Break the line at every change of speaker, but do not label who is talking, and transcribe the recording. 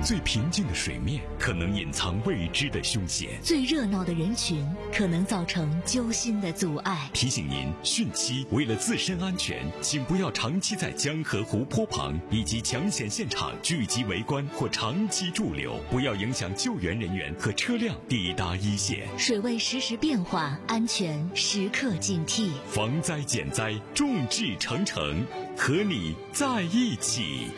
最平静的水面可能隐藏未知的凶险，
最热闹的人群可能造成揪心的阻碍。
提醒您，汛期为了自身安全，请不要长期在江河湖泊旁以及抢险现场聚集围观或长期驻留，不要影响救援人员和车辆抵达一线。
水位实时变化，安全时刻警惕。
防灾减灾，众志成城，和你在一起。